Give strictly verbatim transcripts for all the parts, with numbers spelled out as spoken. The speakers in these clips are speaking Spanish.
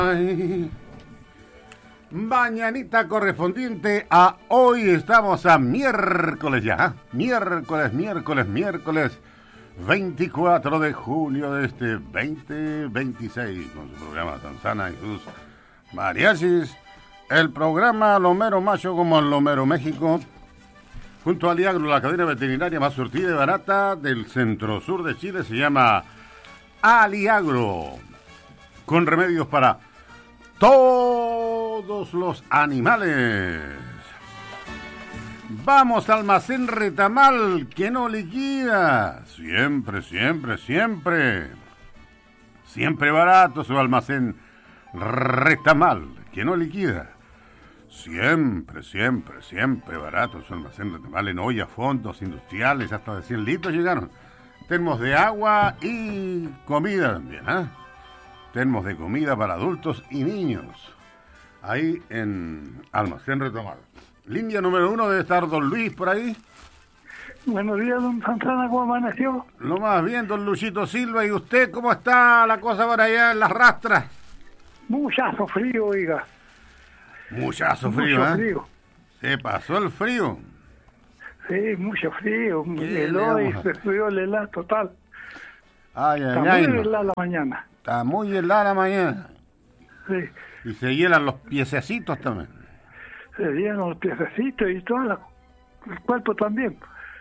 Ay, mañanita correspondiente a hoy. Estamos a miércoles ya, ¿eh? Miércoles, miércoles, miércoles veinticuatro de julio de este veinte veintiséis, con su programa Tanzana y sus mariachis. El programa Lomero Macho como el Lomero México, junto a Aliagro, la cadena veterinaria más surtida y barata del centro sur de Chile, se llama Aliagro, con remedios para todos los animales. Vamos, Almacén Retamal, que no liquida. Siempre, siempre, siempre. Siempre barato su Almacén Retamal, que no liquida. Siempre, siempre, siempre barato su Almacén Retamal en olla, fondos industriales, hasta de cien litros llegaron. Termos de agua y comida también, ¿eh? Termos de comida para adultos y niños. Ahí en Almacén Retamal. Línea número uno debe estar don Luis por ahí. Buenos días, don Santana, ¿cómo amaneció? Lo más bien, don Luchito Silva. ¿Y usted cómo está la cosa por allá en las rastras? Muchazo frío, oiga. Muchazo frío, mucho ¿eh? frío. Se pasó el frío. Sí, mucho frío. ¿Qué El le hoy vamos a se hacer? subió el helado total. Ay, ay, Está ay. muy no. helada la mañana. Está muy helada la mañana. Sí, Y se hielan los piececitos también. se dieron los piececitos y todo la- el cuerpo también.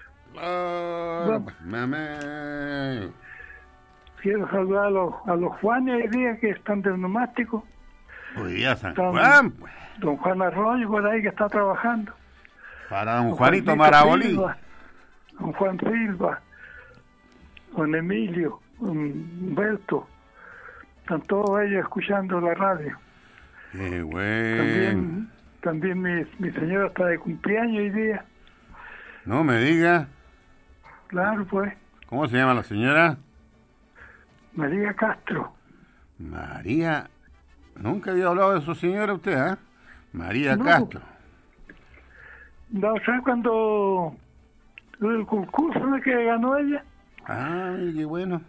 Ah, pues, mamá. Quiero saludar a los, a los Juanes hoy día que están del neumático. Hoy día San Don- Juan, pues. Don Juan Arroyo por ahí que está trabajando. Para don Don Juanito Juanito Marabolí. Silva, Don Juan Silva, don Emilio, don Humberto, están todos ellos escuchando la radio. Qué bueno. También, también mi, mi señora está de cumpleaños hoy día, No me diga. claro pues, ¿Cómo se llama la señora? María Castro. María. Nunca había hablado de su señora usted, ¿eh? María No. Castro. La otra vez cuando el concurso de que ganó ella, Ay, qué bueno.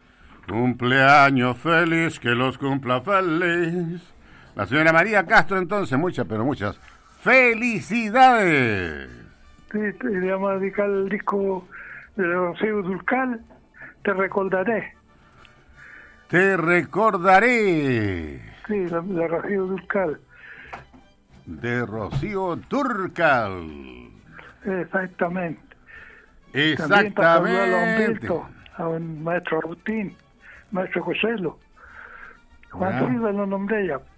Cumpleaños feliz, que los cumpla feliz. La señora María Castro, entonces, muchas, pero muchas felicidades. sí, te- le vamos a dedicar el disco de Rocío Dúrcal, Te Recordaré. Te recordaré. Sí, la, la Rocío Dúrcal. De Rocío Dúrcal. Exactamente. También para saludar a don Exactamente. Humberto, a un maestro Rutín, maestro Joselo. Juan Ya. Silva lo nombré ya.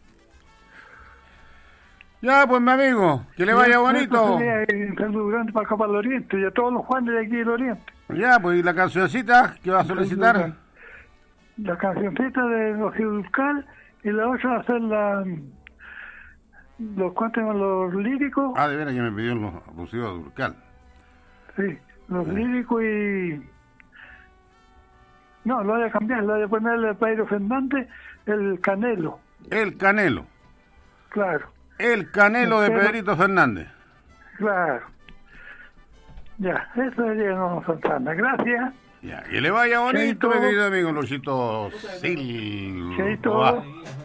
Ya, pues, mi amigo, que le vaya Eso bonito. sería un saludo grande para acá para el Oriente y a todos los Juanes de aquí del Oriente. Ya, pues, ¿y la cancioncita que va a solicitar? La cancioncita de Rocío Dúrcal y la otra va a ser la, los cuentos, los líricos. Ah, de veras que me pidió los Rocío Dúrcal. Sí, los Ya. líricos y... No, lo voy a cambiar, lo voy a ponerle a Pedro Fernández, el Canelo, El Canelo. claro, El Canelo de Pero- Pedrito Fernández. claro. Ya, eso sería don Santana. Gracias. Ya, que le vaya bonito, Chaito. mi querido amigo Luchito Silva. Chaito.